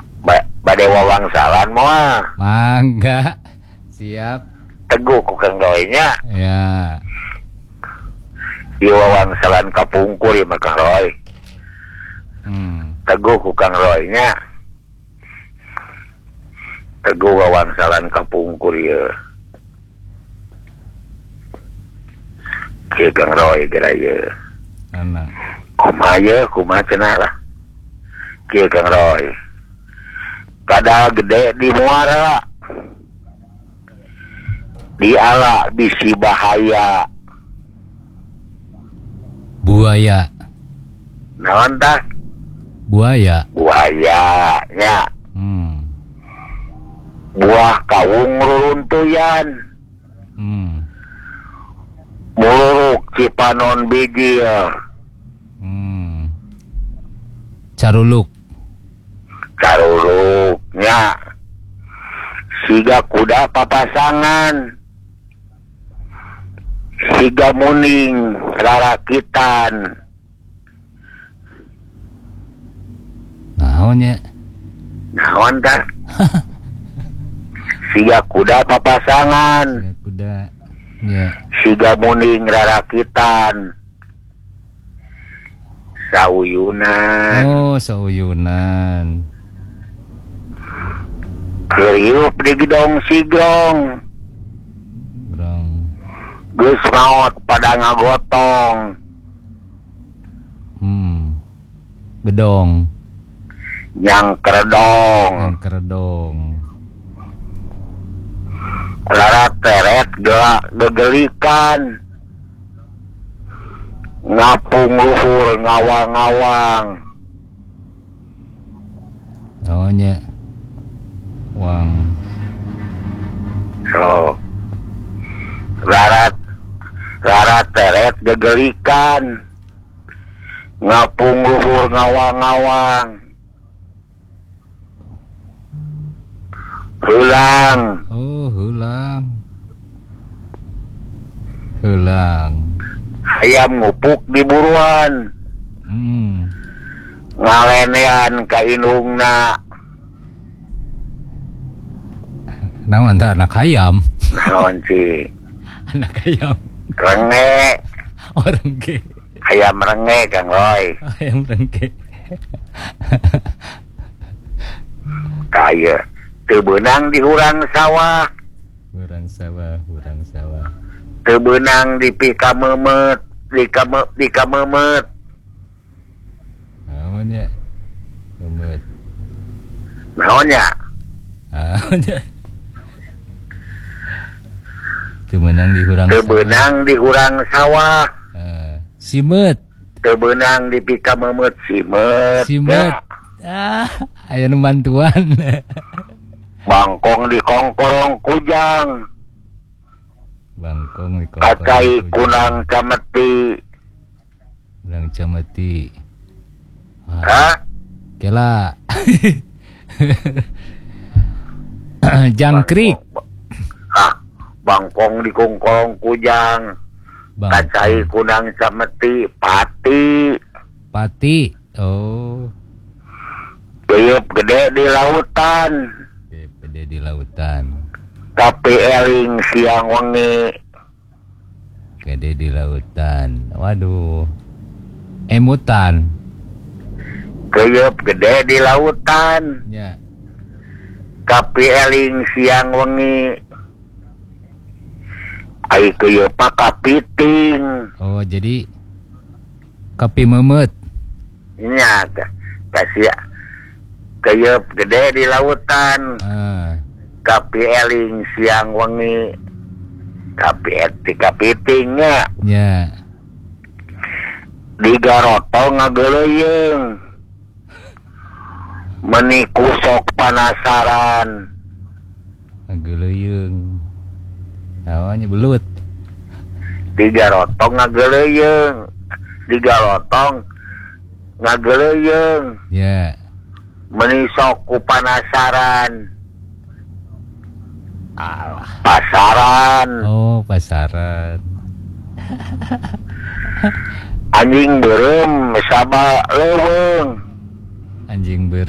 Bade wawangsalan moal. Mangga. Siap. Teguh ku Kang Roy nya. Ya. Ieu wawangsalan kapungkur ieu mah Kang Roy. Teguh ku Kang Roy nya. Teguh wawangsalan kapungkur ieu. Kieu Kang Roy geura ieu. Anak. Kumaha cenah lah. Kieu Kang Roy. Kada gede di muara. Di ala bisi bahaya. Buaya. Naon tah? Buaya. Buaya nya. Buah kawung ruruntuyan. Muluruk cipanon biji. Caruluk. Caruluknya siga kuda papasangan, siga muning rarakitan. Naonnya? Naon tah? Siga kuda papasangan, Kuda. Ya. siga muning rarakitan. Sauyunan. Oh, sauyunan. Kriup di gedong sigrong. Brong. Geus maot pada ngagotong. Gedong. Nyang keredong. Keredong. Larat teret gegelikan. Ngapung luhur ngawang-ngawang. Naonnya? Wang. So. Larat teret gegelikan. Ngapung luhur ngawang-ngawang. Hulang. Oh, hulang. Hulang. Ayam ngupuk di buruan. Ngalenean ka indungna. Naon tah anak ayam? Naon sih? Anak ayam. Renge. Oh, rengge. Ayam renge Kang Roy. Ayam rengge. Kaya teu beunang di hurang sawah. Hurang sawah, hurang sawah. Teu beunang di pika memet, di kamemet. Naonnya? Memet. Naonnya? Naonnya? Teu meunang di hurang Teu sawah. beunang di hurang sawah. Simet. Teu beunang di pika memet simet. Simet. Aya nu bantuan. Bangkong di kongkorong kujang. Bangkong di Kacai kunang cameti. Kunang cameti. Hah? Kela. Jangkrik. Bangkong di kongkorong kujang. Kacai kunang cameti. Pati. Pati. Oh. Tiup gede di lautan. Gede di lautan. Tapi eling siang wengi. Gede di lautan. Waduh. Emutan. Tiup gede di lautan. Ya. Tapi eling siang wengi. Ai tiup kapiting. Oh, jadi kapi memet. Nya kasih tiup gede di lautan. Tapi eling siang wengi. Tapi etika pitingnya. Ya. Di garoto ngageleuyeng. Meniku sok panasaran. Ngageleuyeng. Naonnya belut. Di garoto ngageleuyeng. Di galotong ngageleuyeng. Ya. Menisok ku panasaran. Pasaran. Oh, pasaran. Anjing berem sabak leuweung. Anjing